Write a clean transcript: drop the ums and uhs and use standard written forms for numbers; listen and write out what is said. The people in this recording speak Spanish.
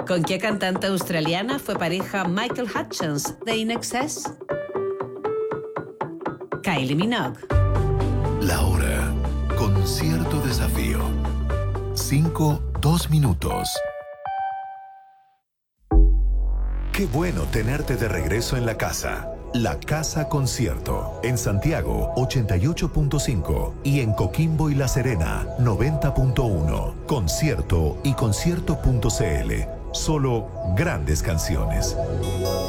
¿Con qué cantante australiana fue pareja Michael Hutchence de In Excess? Kylie Minogue. La hora con cierto desafío. 2 minutos. Qué bueno tenerte de regreso en la casa. La Casa Concierto. En Santiago, 88.5. Y en Coquimbo y La Serena, 90.1. Concierto y concierto.cl. Solo grandes canciones.